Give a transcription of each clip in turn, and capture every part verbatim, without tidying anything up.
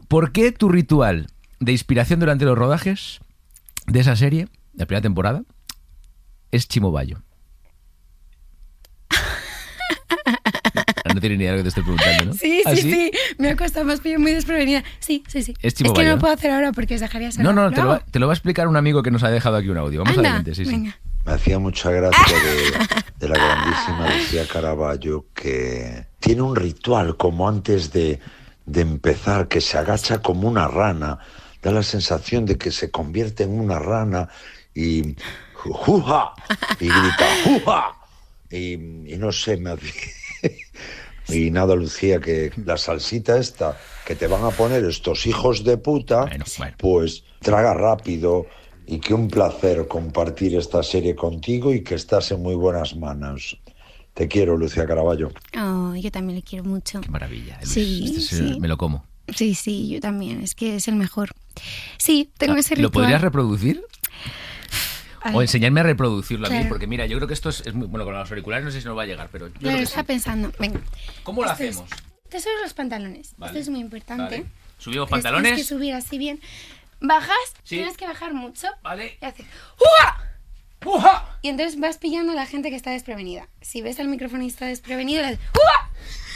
¿Por qué tu ritual de inspiración durante los rodajes de esa serie, de la primera temporada, es Chimo Bayo? No tienes ni idea de lo que te estoy preguntando, ¿no? Sí, ¿Ah, sí, sí, sí. Me ha costado más pillo muy desprevenida. Sí, sí, sí. Es Chimo es que Bayo, no ¿no? lo puedo hacer ahora porque os dejaría sola. No, no, ¿Lo te lo, hago? va, te lo va a explicar un amigo que nos ha dejado aquí un audio. Vamos Anda, adelante, sí, sí. venga. Me hacía mucha gracia de, de la grandísima Lucía Caraballo, que tiene un ritual como antes de, de empezar, que se agacha como una rana. Da la sensación de que se convierte en una rana y ¡juja! Y grita ¡juja! Y, y no sé, me hacía... Y nada, Lucía, que la salsita esta que te van a poner estos hijos de puta, Bueno, bueno. pues traga rápido, y que un placer compartir esta serie contigo y que estás en muy buenas manos. Te quiero, Lucía Caraballo. Oh, yo también le quiero mucho. Qué maravilla. Luis. Sí, Este es- sí. Me lo como. Sí, sí, yo también. Es que es el mejor. Sí, tengo Ah, ese ¿Lo ritual. podrías reproducir? Ay, O enseñarme a reproducirlo a mí, Claro. porque mira, yo creo que esto es, es muy bueno con los auriculares, no sé si nos va a llegar, pero yo Claro, creo que estaba sí. pensando. Venga. ¿Cómo lo Esto es- hacemos? Te subes los pantalones. Vale. Esto es muy importante. Vale. Subimos Les pantalones. Tienes que subir así bien. Bajas, Sí. tienes que bajar mucho. Vale. Y haces ¡Uja! ¡Uja! Y entonces vas pillando a la gente que está desprevenida. Si ves al microfonista desprevenido, le haces ¡Uja!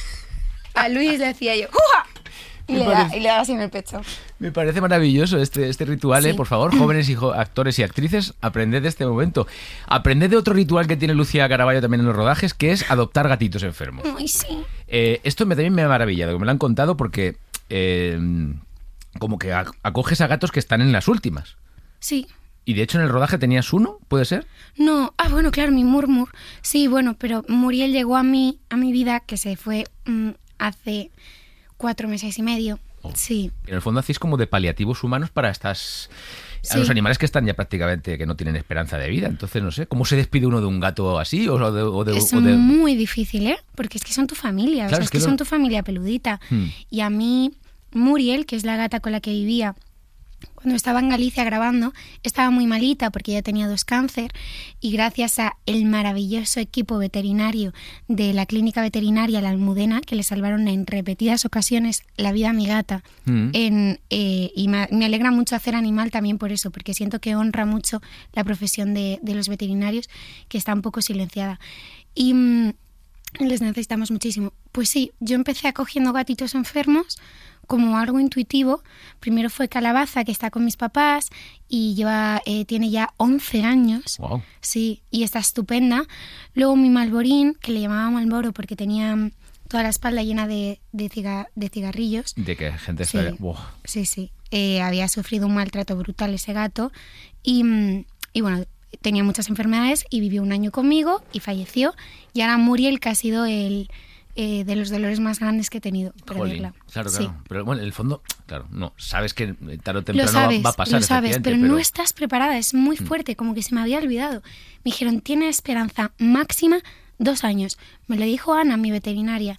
A Luis le decía yo ¡Uja! Y Me le, da, parece- y le das en el pecho. Me parece maravilloso este, este ritual, ¿eh? Sí. Por favor, jóvenes y jo- actores y actrices, aprended de este momento. Aprended de otro ritual que tiene Lucía Caraballo también en los rodajes, que es adoptar gatitos enfermos. Ay, sí. Eh, esto me, también me ha maravillado, me lo han contado porque eh, como que ac- acoges a gatos que están en las últimas. Sí. Y de hecho en el rodaje tenías uno, ¿puede ser? No, ah, bueno, claro, mi Murmur. Sí, bueno, pero Muriel llegó a mí, a mi vida, que se fue mm, hace cuatro meses y medio. Oh. Sí. En el fondo hacéis como de paliativos humanos para estas... A Sí. los animales que están ya prácticamente, que no tienen esperanza de vida. Entonces, no sé, ¿cómo se despide uno de un gato así? O de, o de- Es o de- muy difícil, ¿eh? Porque es que son tu familia, o Claro, sea, es es que, que lo- son tu familia peludita. Hmm. Y a mí, Muriel, que es la gata con la que vivía, cuando estaba en Galicia grabando, estaba muy malita porque ella tenía dos cáncer y gracias a el maravilloso equipo veterinario de la clínica veterinaria La Almudena, que le salvaron en repetidas ocasiones la vida a mi gata, Mm. en, eh, y me, me alegra mucho hacer animal también por eso, porque siento que honra mucho la profesión de, de los veterinarios, que está un poco silenciada. Y mm, les necesitamos muchísimo. Pues sí, yo empecé acogiendo gatitos enfermos como algo intuitivo. Primero fue Calabaza, que está con mis papás y lleva, eh, tiene ya once años. Wow. Sí, y está estupenda. Luego mi Malborín, que le llamaba Malboro porque tenía mm, toda la espalda llena de, de, ciga- de cigarrillos. De que gente Sí. está... Buah. Sí, sí. Eh, había sufrido un maltrato brutal ese gato y, mm, y bueno, tenía muchas enfermedades y vivió un año conmigo y falleció. Y ahora Muriel, que ha sido el eh, de los dolores más grandes que he tenido. Jolín. perderla. Claro, Sí. claro. Pero bueno, en el fondo, claro, no. Sabes que tarde o Lo temprano sabes, va a pasar, lo sabes, efectivamente, pero, no estás preparada, es muy fuerte, como que se me había olvidado. Me dijeron, tiene esperanza máxima dos años. Me lo dijo Ana, mi veterinaria.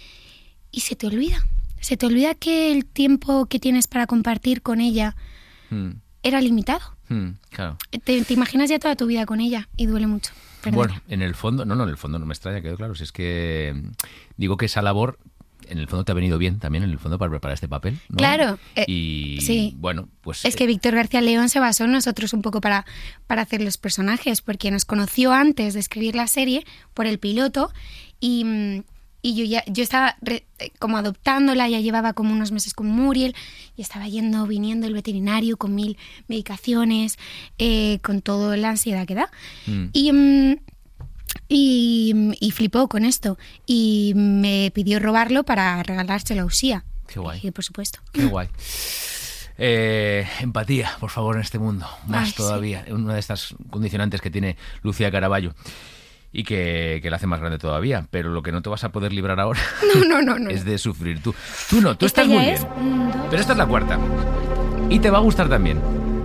Y se te olvida, se te olvida que el tiempo que tienes para compartir con ella Mm, era limitado. mm, claro. Te, te imaginas ya toda tu vida con ella y duele mucho perderla. Bueno, en el fondo, no, no, en el fondo no me extraña, quedó claro. Si es que mm, digo que esa labor, en el fondo te ha venido bien también, en el fondo, para preparar este papel, ¿no? Claro, eh, y sí. bueno, pues... Es que Víctor García León se basó en nosotros un poco para, para hacer los personajes, porque nos conoció antes de escribir la serie por el piloto y, mm, y yo ya yo estaba re- como adoptándola, ya llevaba como unos meses con Muriel y estaba yendo, viniendo el veterinario con mil medicaciones, eh, con toda la ansiedad que da. Mm. Y... mm, y, y flipó con esto y me pidió robarlo para regalárselo a Usía. Qué guay. Y por supuesto. Qué guay. Eh, empatía, por favor, en este mundo. Más Ay, sí. todavía. Una de estas condicionantes que tiene Lucía Caraballo y que, que la hace más grande todavía. Pero lo que no te vas a poder librar ahora No, no, no, no. es de sufrir tú. Tú no, tú Esta estás ya muy es bien. un, dos. Pero esta es la cuarta. Y te va a gustar también.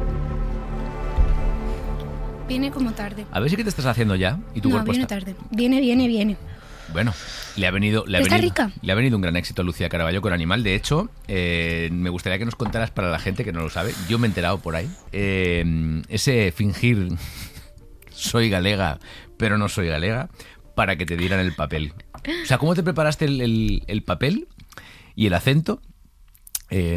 Viene como tarde. A ver si que te estás haciendo ya y tu No, cuerpo viene está. tarde. Viene, viene, viene. Bueno, le ha venido, le ha Está venido, rica. le ha venido un gran éxito a Lucía Caraballo con Animal. De hecho, eh, me gustaría que nos contaras para la gente que no lo sabe. Yo me he enterado por ahí. Eh, ese fingir soy galega, pero no soy galega, para que te dieran el papel. O sea, ¿cómo te preparaste el, el- el papel y el acento? Eh,